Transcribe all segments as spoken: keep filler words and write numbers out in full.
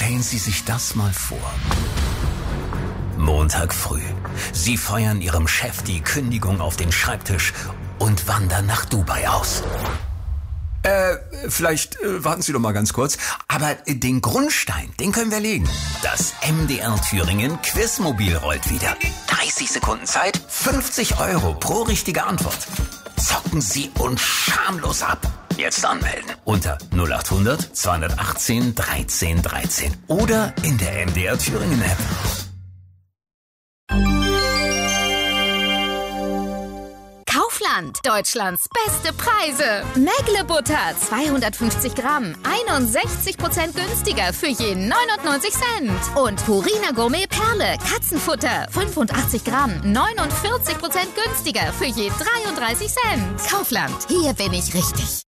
Stellen Sie sich das mal vor. Montag früh. Sie feuern Ihrem Chef die Kündigung auf den Schreibtisch und wandern nach Dubai aus. Äh, vielleicht äh, warten Sie doch mal ganz kurz. Aber äh, den Grundstein, den können wir legen. Das M D R Thüringen Quizmobil rollt wieder. dreißig Sekunden Zeit, fünfzig Euro pro richtige Antwort. Zocken Sie uns schamlos ab. Jetzt anmelden unter null acht hundert zweihundertachtzehn dreizehn dreizehn oder in der M D R Thüringen App. Kaufland, Deutschlands beste Preise. Mägle-Butter, zweihundertfünfzig Gramm, einundsechzig Prozent günstiger für je neunundneunzig Cent. Und Purina Gourmet Perle, Katzenfutter, fünfundachtzig Gramm, neunundvierzig Prozent günstiger für je dreiunddreißig Cent. Kaufland, hier bin ich richtig.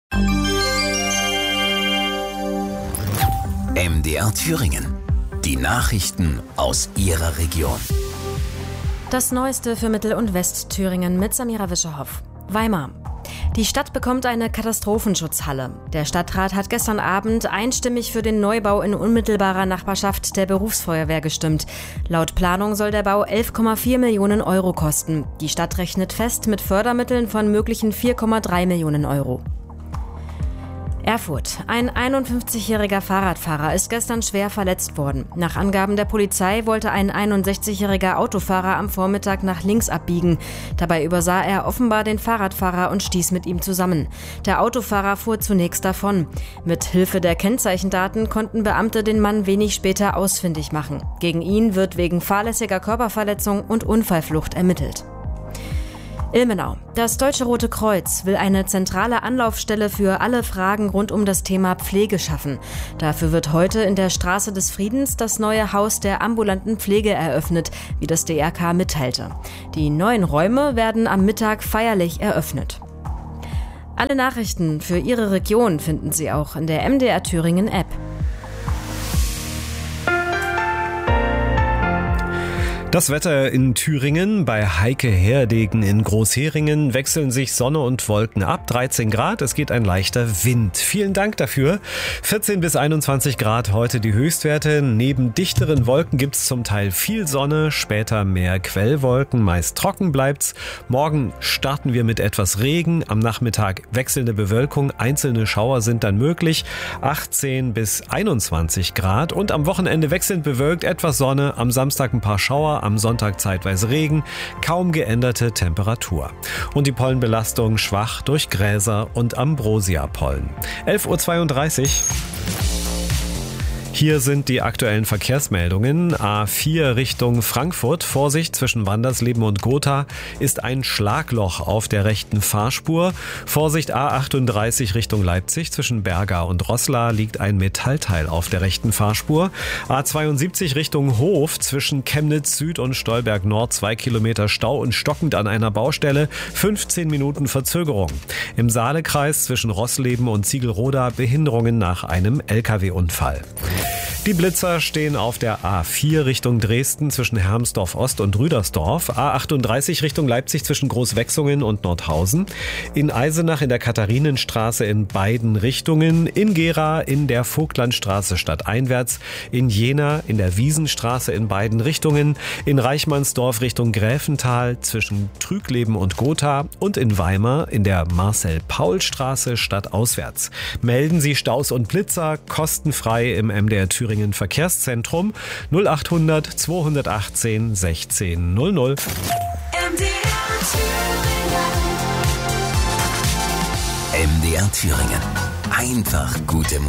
M D R Thüringen. Die Nachrichten aus Ihrer Region. Das Neueste für Mittel- und Westthüringen mit Samira Wischerhoff. Weimar. Die Stadt bekommt eine Katastrophenschutzhalle. Der Stadtrat hat gestern Abend einstimmig für den Neubau in unmittelbarer Nachbarschaft der Berufsfeuerwehr gestimmt. Laut Planung soll der Bau elf Komma vier Millionen Euro kosten. Die Stadt rechnet fest mit Fördermitteln von möglichen vier Komma drei Millionen Euro. Erfurt. Ein einundfünfzigjähriger Fahrradfahrer ist gestern schwer verletzt worden. Nach Angaben der Polizei wollte ein einundsechzigjähriger Autofahrer am Vormittag nach links abbiegen. Dabei übersah er offenbar den Fahrradfahrer und stieß mit ihm zusammen. Der Autofahrer fuhr zunächst davon. Mit Hilfe der Kennzeichendaten konnten Beamte den Mann wenig später ausfindig machen. Gegen ihn wird wegen fahrlässiger Körperverletzung und Unfallflucht ermittelt. Ilmenau. Das Deutsche Rote Kreuz will eine zentrale Anlaufstelle für alle Fragen rund um das Thema Pflege schaffen. Dafür wird heute in der Straße des Friedens das neue Haus der ambulanten Pflege eröffnet, wie das D R K mitteilte. Die neuen Räume werden am Mittag feierlich eröffnet. Alle Nachrichten für Ihre Region finden Sie auch in der M D R Thüringen App. Das Wetter in Thüringen. Bei Heike Herdegen in Großheringen wechseln sich Sonne und Wolken ab. dreizehn Grad, es geht ein leichter Wind. Vielen Dank dafür. vierzehn bis einundzwanzig Grad heute die Höchstwerte. Neben dichteren Wolken gibt's zum Teil viel Sonne, später mehr Quellwolken. Meist trocken bleibt's. Morgen starten wir mit etwas Regen. Am Nachmittag wechselnde Bewölkung. Einzelne Schauer sind dann möglich. achtzehn bis einundzwanzig Grad. Und am Wochenende wechselnd bewölkt, etwas Sonne. Am Samstag ein paar Schauer. Am Sonntag zeitweise Regen, kaum geänderte Temperatur. Und die Pollenbelastung schwach durch Gräser und Ambrosia-Pollen. elf Uhr zweiunddreißig. Hier sind die aktuellen Verkehrsmeldungen. A vier Richtung Frankfurt. Vorsicht, zwischen Wandersleben und Gotha ist ein Schlagloch auf der rechten Fahrspur. Vorsicht, A achtunddreißig Richtung Leipzig. Zwischen Berga und Roßla liegt ein Metallteil auf der rechten Fahrspur. A zweiundsiebzig Richtung Hof. Zwischen Chemnitz Süd und Stolberg Nord zwei Kilometer Stau und stockend an einer Baustelle. fünfzehn Minuten Verzögerung. Im Saalekreis zwischen Roßleben und Ziegelroda Behinderungen nach einem L K W-Unfall. Die Blitzer stehen auf der A vier Richtung Dresden zwischen Hermsdorf Ost und Rüdersdorf, A achtunddreißig Richtung Leipzig zwischen Großwechsungen und Nordhausen, in Eisenach in der Katharinenstraße in beiden Richtungen, in Gera in der Vogtlandstraße stadteinwärts, in Jena in der Wiesenstraße in beiden Richtungen, in Reichmannsdorf Richtung Gräfental zwischen Trügleben und Gotha und in Weimar in der Marcel-Paul-Straße stadtauswärts. Melden Sie Staus und Blitzer kostenfrei im M D R Thüringen Verkehrszentrum null acht hundert zweihundertachtzehn sechzehn null null. M D R Thüringen. M D R Thüringen. Einfach gute Musik.